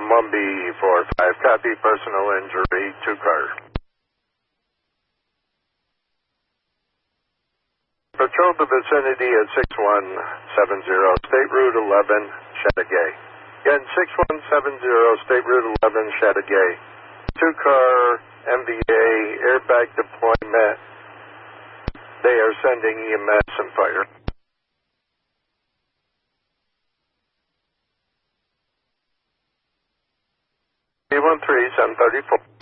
1B45. Copy, personal injury, 2 car. Patrol the vicinity at 6170 State Route 11, Chateauguay. Again, 6170 State Route 11, Chateauguay. 2-car MVA airbag deployment. They are sending EMS and fire. 313, 734.